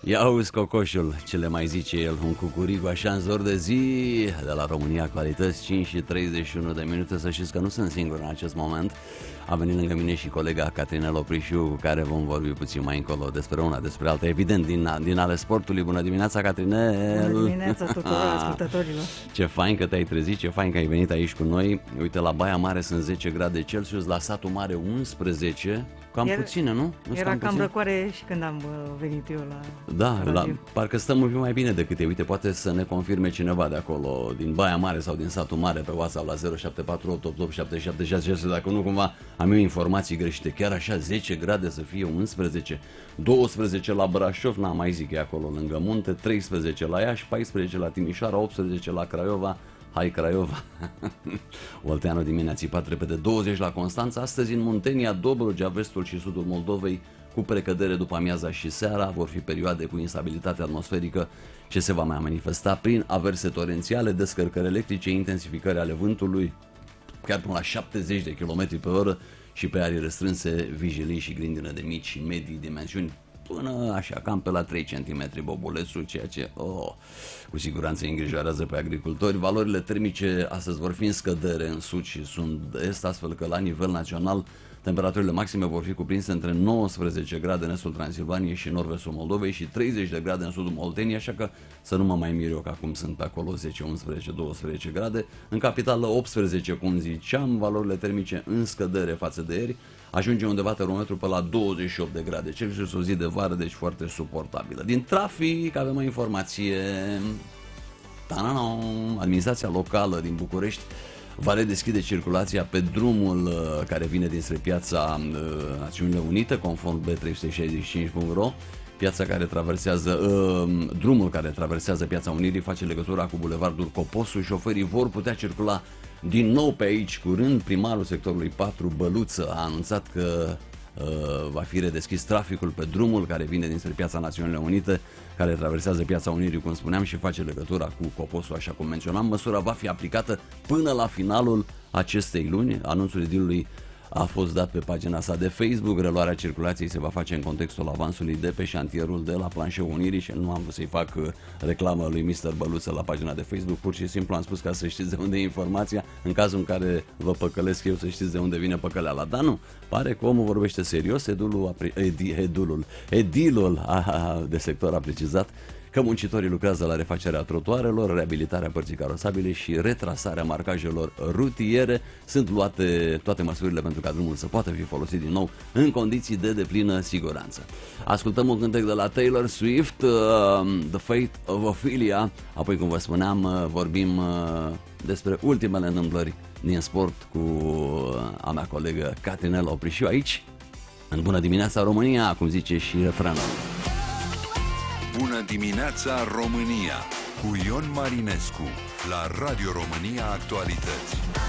Ia auzi cocoșul, ce le mai zice el, un cucurigu așa în zor de zi, de la România Calități, 5 și 31 de minute, să știți că nu sunt singur în acest moment. A venit lângă mine și colega Catrinel Oprișiu, cu care vom vorbi puțin mai încolo despre una, despre alta, evident, din ale sportului. Bună dimineața, Catrinel! Bună dimineața tuturor ascultătorilor! Ce fain că te-ai trezit, ce fain că ai venit aici cu noi. Uite, la Baia Mare sunt 10 grade Celsius, la Satul Mare 11, cam puține, nu? Era cam răcoare și când am venit eu la parcă stăm un pic mai bine decât e. Uite, poate să ne confirme cineva de acolo, din Baia Mare sau din Satul Mare, pe WhatsApp la 0748887766, dacă nu cumva am eu informații greșite. Chiar așa 10 grade să fie 11, 12 la Brașov, n-am mai zic, e acolo lângă munte, 13 la Iași, 14 la Timișoara, 18 la Craiova. Hai Craiova! Olteanu dimineața țipat repede, 20 la Constanța. Astăzi în Muntenia, Dobrogea, vestul și sudul Moldovei, cu precădere după amiaza și seara, vor fi perioade cu instabilitate atmosferică ce se va mai manifesta prin averse torențiale, descărcări electrice, intensificări ale vântului, chiar până la 70 de km pe oră și pe arii restrânse, vigilii și grindină de mici și medii dimensiuni, până așa, cam pe la 3 cm bobulețul, ceea ce cu siguranță îngrijorează pe agricultori. Valorile termice astăzi vor fi în scădere în sud și sud-est, astfel că la nivel național temperaturile maxime vor fi cuprinse între 19 grade în estul Transilvaniei și nord-vestul Moldovei și 30 de grade în sudul Olteniei, așa că să nu mă mai mir eu că acum sunt pe acolo 10, 11, 12 grade. În capitală 18, cum ziceam, valorile termice în scădere față de ieri. Ajunge undeva termometru pe la 28 de grade Celsius, o zi de vară, deci foarte suportabilă. Din trafic avem o informație. Administrația locală din București va redeschide circulația pe drumul care vine dinspre piața Națiunile Unite, conform B365.ro. Piața care traversează, drumul care traversează Piața Unirii face legătura cu bulevardul Coposu. Șoferii vor putea circula din nou pe aici curând. Primarul sectorului 4, Băluță, a anunțat că va fi redeschis traficul pe drumul care vine dinspre Piața Națiunile Unite, care traversează Piața Unirii, cum spuneam, și face legătura cu Coposul, așa cum menționam. Măsura va fi aplicată până la finalul acestei luni. Anunțul edilului a fost dat pe pagina sa de Facebook. Reluarea circulației se va face în contextul avansului de pe șantierul de la Planșeu Unirii și nu am vrut să-i fac reclamă lui Mr. Băluță la pagina de Facebook, pur și simplu am spus ca să știți de unde e informația, în cazul în care vă păcălesc eu, să știți de unde vine păcăleala. Dar nu, pare că omul vorbește serios. Edilul de sector a precizat că muncitorii lucrează la refacerea trotuarelor, reabilitarea părții carosabile și retrasarea marcajelor rutiere. Sunt luate toate măsurile pentru ca drumul să poată fi folosit din nou în condiții de deplină siguranță. Ascultăm un cântec de la Taylor Swift, The Fate of Ophelia, apoi, cum vă spuneam, vorbim despre ultimele întâmplări din sport cu a mea colegă Catrinel Oprișiu aici, în Bună dimineața România, cum zice și refrenul. Bună dimineața România cu Ion Marinescu la Radio România Actualități.